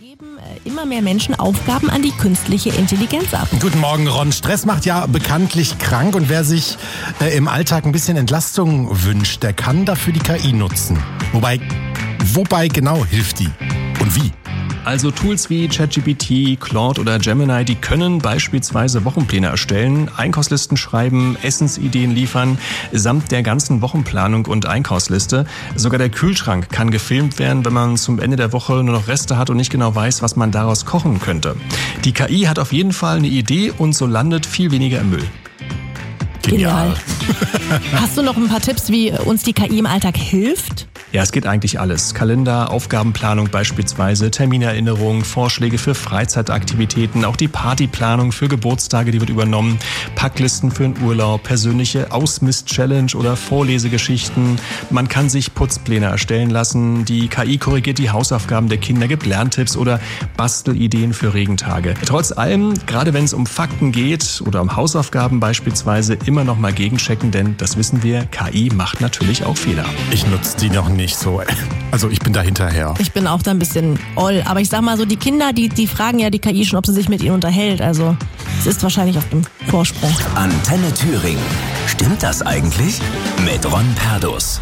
Geben immer mehr Menschen Aufgaben an die künstliche Intelligenz ab. Guten Morgen, Ron. Stress macht ja bekanntlich krank und wer sich im Alltag ein bisschen Entlastung wünscht, der kann dafür die KI nutzen. Wobei genau hilft die und wie? Also Tools wie ChatGPT, Claude oder Gemini, die können beispielsweise Wochenpläne erstellen, Einkaufslisten schreiben, Essensideen liefern, samt der ganzen Wochenplanung und Einkaufsliste. Sogar der Kühlschrank kann gefilmt werden, wenn man zum Ende der Woche nur noch Reste hat und nicht genau weiß, was man daraus kochen könnte. Die KI hat auf jeden Fall eine Idee und so landet viel weniger im Müll. Genial. Hast du noch ein paar Tipps, wie uns die KI im Alltag hilft? Ja, es geht eigentlich alles. Kalender, Aufgabenplanung beispielsweise, Terminerinnerung, Vorschläge für Freizeitaktivitäten, auch die Partyplanung für Geburtstage, die wird übernommen, Packlisten für den Urlaub, persönliche Ausmist-Challenge oder Vorlesegeschichten. Man kann sich Putzpläne erstellen lassen, die KI korrigiert die Hausaufgaben der Kinder, gibt Lerntipps oder Bastelideen für Regentage. Trotz allem, gerade wenn es um Fakten geht oder um Hausaufgaben beispielsweise, immer noch mal gegenchecken, denn das wissen wir, KI macht natürlich auch Fehler. Ich nutze die noch nicht so. Also ich bin da hinterher. Ich bin auch da ein bisschen oll. Aber ich sag mal so, die Kinder, die fragen ja die KI schon, ob sie sich mit ihnen unterhält. Also es ist wahrscheinlich auf dem Vorsprung. Antenne Thüringen. Stimmt das eigentlich? Mit Ron Perdus.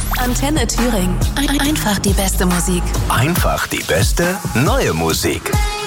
Antenne Thüringen. Einfach die beste Musik. Einfach die beste neue Musik.